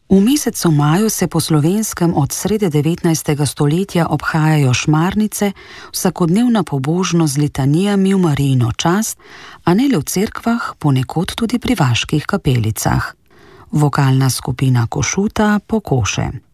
V mesecu maju se po slovenskem od srede 19. stoletja obhajajo šmarnice, vsakodnevna pobožnost z litanijami v Marijino čast, a ne le v cerkvah, ponekod tudi pri vaških kapelicah. Vokalna skupina Košuta Pokoše.